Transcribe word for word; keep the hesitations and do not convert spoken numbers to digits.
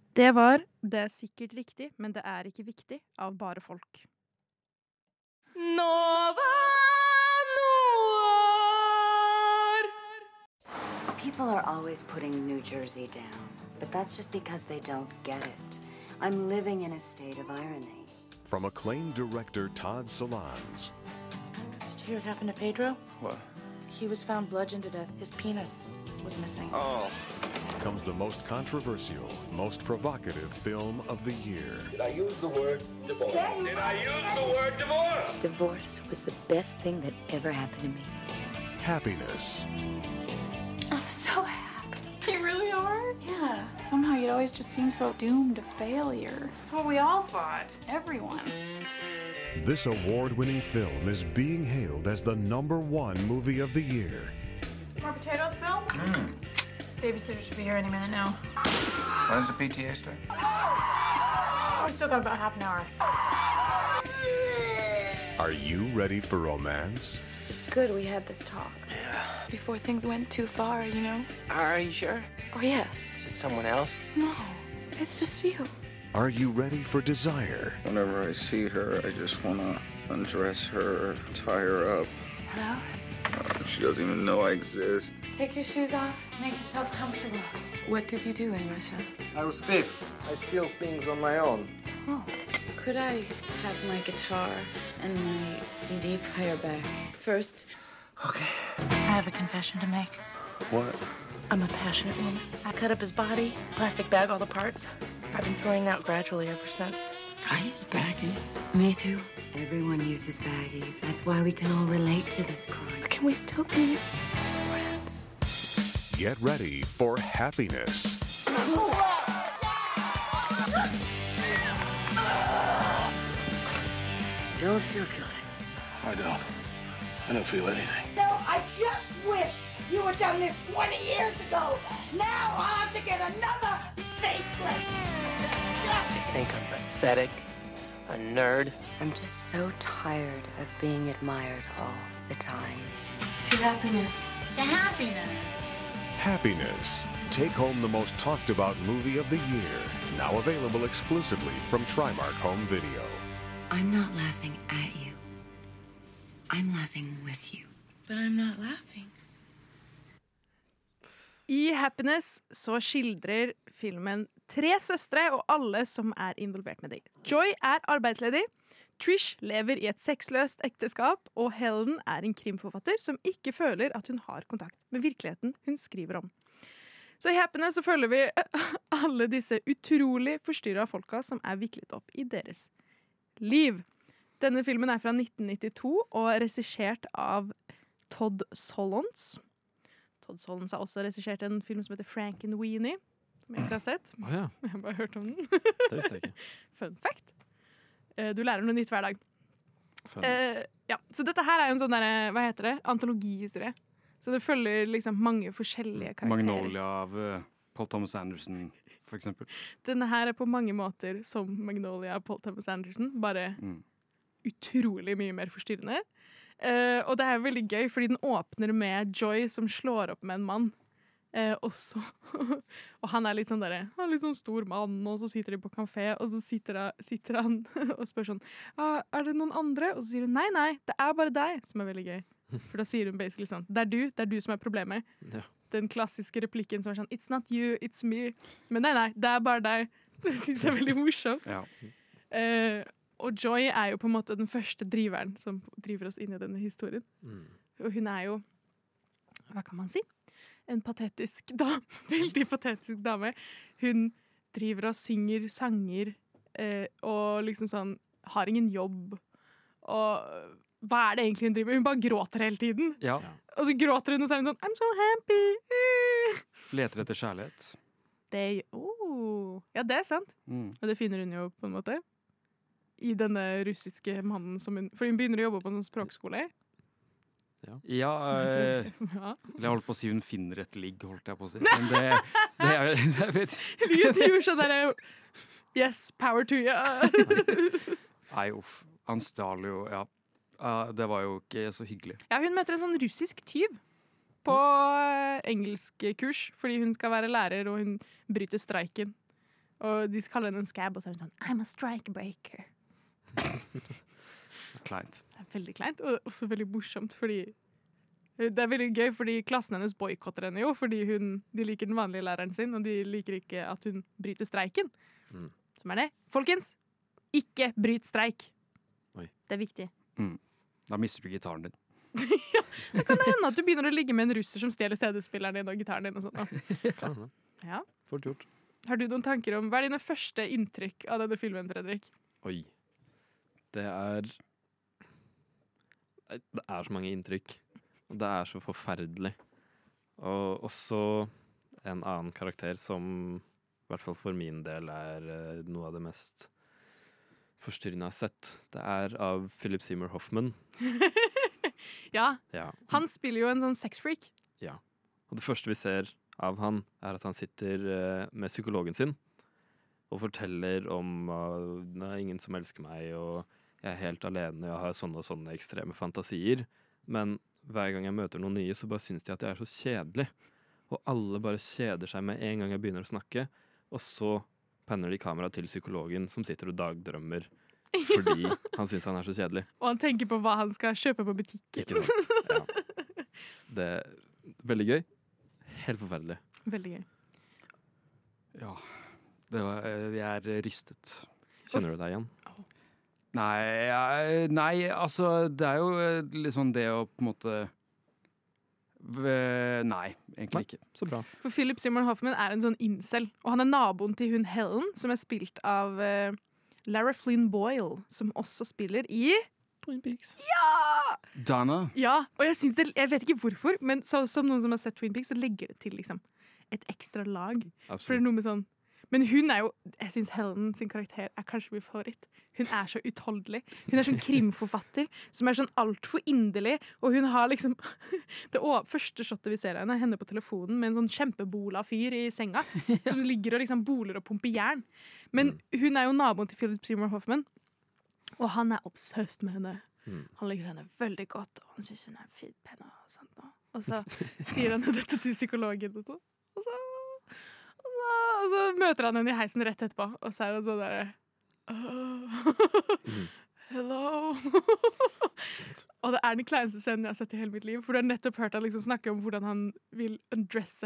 Det var Det er sikkert riktig, men det er ikke viktig av Bare folk. Nova Noir! People are always putting New Jersey down, but that's just because they don't get it. I'm living in a state of irony. From acclaimed director Todd Solondz. Did you hear what happened to Pedro? What? He was found bludgeoned to death. His penis was missing. Oh. Comes the most controversial, most provocative film of the year. Did I use the word divorce? Did I use the word divorce? Divorce was the best thing that ever happened to me. Happiness. I'm so happy. You really are? Yeah. Somehow you'd always just seem so doomed to failure. It's what we all thought. Everyone. This award-winning film is being hailed as the number one movie of the year. More potatoes, Bill? Mm. Babysitter should be here any minute now. When's the P T A start? Oh, we still got about half an hour. Are you ready for romance? It's good we had this talk. Yeah. Before things went too far, you know? Are you sure? Oh, yes. Is it someone else? No, it's just you. Are you ready for desire? Whenever I see her, I just want to undress her, tie her up. Hello? Uh, she doesn't even know I exist. Take your shoes off. Make yourself comfortable. What did you do in Russia? I was thief. I steal things on my own. Oh. Could I have my guitar and my C D player back? First, Okay. I have a confession to make. What? I'm a passionate woman. I cut up his body, plastic bag all the parts. I've been throwing out gradually ever since. I use baggies. Me too. Everyone uses baggies. That's why we can all relate to this crime. Can we still be friends? Get ready for happiness. Don't feel guilty. I don't. I don't feel anything. No, I just wish you had done this twenty years ago. Now I'll have to get another facelift. You think I'm pathetic? A nerd? I'm just so tired of being admired all the time. To happiness. to happiness. Happiness. Take home the most talked about movie of the year. Now available exclusively from Trimark Home Video. I'm not laughing at you. I'm laughing with you. But I'm not laughing. I Happiness så skildrer filmen tre søstre og alle som er involvert med dem. Joy er arbeidsledig, Trish lever i et sexløst ekteskap, og Helen er en krimforfatter som ikke føler at hun har kontakt med virkeligheten hun skriver om. Så i Happiness så følger vi alle disse utrolig forstyrra folka som er viklet opp i deres liv. Denne filmen er fra nitten nittito og er regissert av Todd Solondz. Todd Solondz har også regissert en film som heter Frankenweenie, som jeg ikke har sett. Oh, ja. Jeg har bare hørt om den. Det visste jeg ikke. Fun fact. Eh, Du lærer noe nytt hver dag. Fun. Eh, ja. Så dette her er jo en sånn der, hva heter det? Antologihistorie. Så det følger liksom mange forskjellige karakterer. Magnolia av uh, Paul Thomas Anderson, for eksempel. Denne her er på mange måter som Magnolia av Paul Thomas Anderson, bare Mm. utrolig mye mer forstyrrende. Eh, og det er veldig gøy, fordi den åpner med Joy som slår opp med en mann. Eh, og, så, og han er litt sånn der, han er litt sånn stor mann, og så sitter de på kafé, og så sitter, han- sitter han og spør sånn, ah, er det noen andre? Og så sier hun, nei, nei, det er bare deg, som er veldig gøy. For da sier hun basically sånn, det er du, det er du som er problemet. Ja. Den klassiske replikken som er sånn, it's not you, it's me. Men nei, nei, det er bare deg. Det synes jeg er veldig morsomt. Ja. Eh, og Joy er jo på en måte den første driveren som driver oss inn i denne historien. Mm. Og hun er jo, hva kan man si? En patetisk dame, veldig patetisk dame. Hun driver og synger sanger, eh, og liksom sånn, har ingen jobb. Og hva er det egentlig hun driver med? Hun bare gråter hele tiden. Ja. Og så gråter hun, og så er hun sånn, I'm so happy. Leter etter kjærlighet. Det, oh. Ja, det er sant. Mm. Og det finner hun jo på en måte i denne russiske mannen som hun, for hun begynner å jobbe på en sånn språkskole. Ja, eh, Ja. jeg holdt på å si hun finner et ligg, holdt jeg på å si. Men det, det er jo, jeg vet Livet gjorde sånn der, yes, power to you. Nei, uff, han stjal jo, ja. Ja, det var jo ikke så hyggelig. Ja, hun møter en sånn russisk tyv på eh, engelskkurs, fordi hun skal være lærer, og hun bryter streiken. Og de kaller henne en scab, og så er hun sånn I'm a strikebreaker. Kleint. Det er veldig kleint, og også veldig morsomt, fordi det er veldig gøy, fordi klassen hennes boykotter henne jo, fordi hun, de liker den vanlige læreren sin, og de liker ikke at hun bryter streiken. Mm. Som er det. Folkens, ikke bryt streik. Oi. Det er viktig. Mm. Da mister du gitaren din. Ja, det kan hende at du begynner å ligge med en russer som stjeler C D-spilleren din og gitaren din og sånt. da. Kan hende. Ja. Fort gjort. Har du noen tanker om, hva er dine første inntrykk av denne filmen, Fredrik? Oi. Det er Det er så mange inntrykk. Og det er så forferdelig. Og også en annen karakter som, i hvert fall for min del, er uh, noe av det mest forstyrrende jeg har sett. Det er av Philip Seymour Hoffman. Ja, Ja. han spiller jo en sånn sexfreak. Ja. Og det første vi ser av han, er at han sitter uh, med psykologen sin og forteller om uh, det er ingen som elsker meg, og jeg er helt alene, jeg har sånne og sånne ekstreme fantasier. Men hver gang jeg møter noen nye, så bare synes de at jeg er så kjedelig. Og alle bare kjeder seg med en gang jeg begynner å snakke. Og så penner de kamera til psykologen som sitter og dagdrømmer fordi han synes han er så kjedelig. Og han tenker på hva han skal kjøpe på butikken. Ikke sant? Ja. Det er veldig gøy. Helt forferdelig. Veldig gøy. Ja, det var, jeg er rystet. Kjenner du deg igjen? Nei, jeg, nei, altså det er jo litt sånn det å på en måte v- Nei, egentlig ikke. Så bra. For Philip Seymour Hoffman er en sånn incel, og han er naboen til hun Helen, som er spilt av uh, Lara Flynn Boyle, som også spiller i Twin Peaks. Ja! Dana? Ja, og jeg, synes det, jeg vet ikke hvorfor, men så, som noen som har sett Twin Peaks, så legger det til liksom et ekstra lag. Absolutt. For det er noe med sånn. Men hun er jo, jeg synes Helen sin karakter er kanskje min favoritt. Hun er så utholdelig. Hun er sånn krimforfatter som er sånn alt for inderlig, og hun har liksom det å, første shotet vi ser av henne, er henne på telefonen med en sånn kjempebola fyr i senga, som ligger og liksom boler og pumper jern. Men hun er jo naboen til Philip Seymour Hoffman, og han er obsessed med henne. Mm. Han liker henne veldig godt, og han synes hun er fin penn og sånt. da. Og så sier han dette til psykologen, og så, og så, og så, og så møter han henne i heisen rett etterpå, og så er han sånn der, oh, hello. Og det er den kleineste scenen jeg har sett i hele mitt liv, for du har nettopp hørt han liksom snakke om hvordan han vil undresse